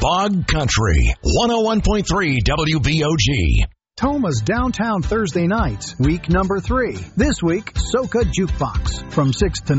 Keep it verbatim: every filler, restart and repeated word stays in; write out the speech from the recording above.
Bog Country, one oh one point three W B O G. Toma's Downtown Thursday Nights, week number three. This week, Soca Jukebox from six to